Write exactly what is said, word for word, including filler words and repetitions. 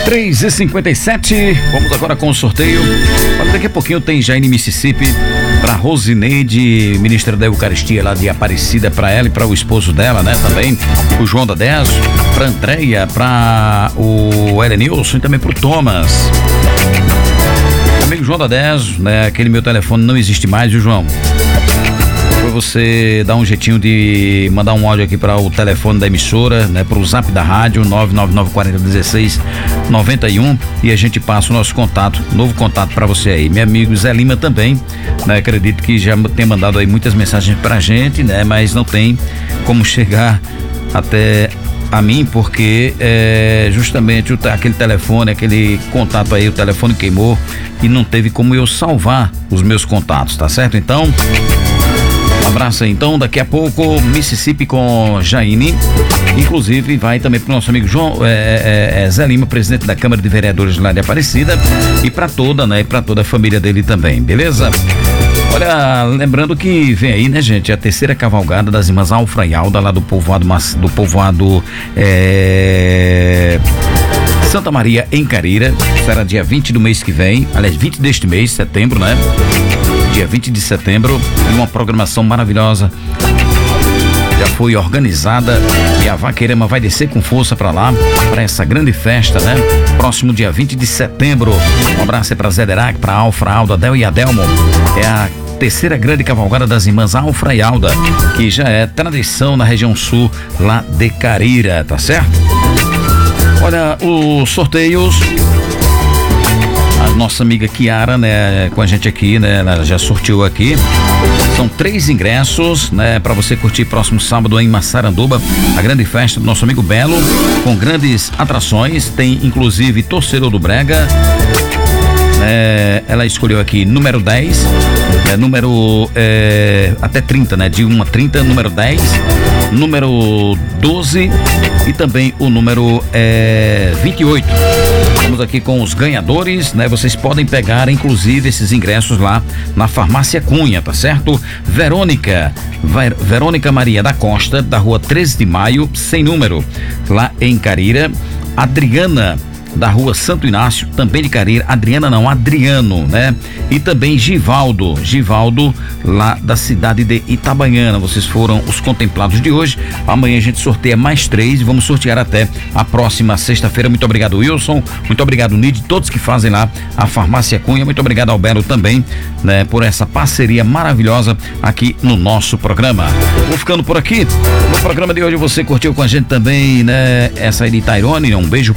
três e cinquenta e sete, vamos agora com o sorteio. Olha, daqui a pouquinho tem Jaine Mississippi para Rosineide, ministra da Eucaristia lá de Aparecida, para ela e para o esposo dela, né? Também o João da dez, para Andréia, para o Elenilson e também para o Thomas. Amigo João da dez, né? Aquele meu telefone não existe mais, viu, João? Foi você dar um jeitinho de mandar um áudio aqui para o telefone da emissora, né? Para o zap da rádio, nove nove nove quatro zero um seis nove um, e a gente passa o nosso contato, novo contato para você aí. Meu amigo Zé Lima também, né? Acredito que já tem mandado aí muitas mensagens pra gente, né? Mas não tem como chegar até a mim, porque é, justamente o, aquele telefone, aquele contato aí, o telefone queimou e não teve como eu salvar os meus contatos, tá certo? Então, um abraço aí. Então, daqui a pouco, Mississippi com Jaine, inclusive vai também pro nosso amigo João é, é, Zé Lima, presidente da Câmara de Vereadores lá de Aparecida, e para toda, né, e para toda a família dele também, beleza? Olha, lembrando que vem aí, né, gente, a terceira cavalgada das irmãs Alfra e Alda, lá do povoado, do povoado é, Santa Maria, em Carira. Será dia vinte do mês que vem, aliás, vinte deste mês, setembro, né? Dia vinte de setembro, e uma programação maravilhosa já foi organizada, e a Vaqueirama vai descer com força para lá, para essa grande festa, né? Próximo dia vinte de setembro. Um abraço aí para Zé Derac, para Alfra, Alda, Adel e Adelmo. É a terceira grande cavalgada das irmãs Alfra e Alda, que já é tradição na região sul, lá de Carira, tá certo? Olha, os sorteios, a nossa amiga Kiara, né, com a gente aqui, né, ela já sorteou aqui. São três ingressos, né, para você curtir próximo sábado em Massaranduba, a grande festa do nosso amigo Belo, com grandes atrações. Tem inclusive Torcedor do Brega. É, ela escolheu aqui número dez, é, número é, até trinta, né? De um a trinta, número dez, número doze e também o número é, vinte e oito. Estamos aqui com os ganhadores, né? Vocês podem pegar, inclusive, esses ingressos lá na Farmácia Cunha, tá certo? Verônica, Ver, Verônica Maria da Costa, da rua treze de maio, sem número, lá em Carira. Adriana, da rua Santo Inácio, também de Carira. Adriana não, Adriano, né? E também Givaldo, Givaldo lá da cidade de Itabaiana. Vocês foram os contemplados de hoje. Amanhã a gente sorteia mais três e vamos sortear até a próxima sexta-feira. Muito obrigado, Wilson, muito obrigado, Nid, todos que fazem lá a Farmácia Cunha. Muito obrigado ao Belo também, né? Por essa parceria maravilhosa aqui no nosso programa. Vou ficando por aqui. No programa de hoje você curtiu com a gente também, né? Essa aí de Tairone, um beijo